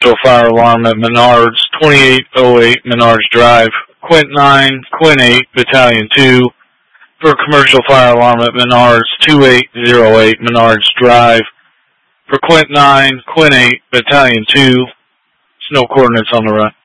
commercial fire alarm at Menards, 2808 Menards Drive. Quint 9, Quint 8, Battalion 2. For commercial fire alarm at Menards, 2808 Menards Drive. For Quint 9, Quint 8, Battalion 2. No coordinates on the run.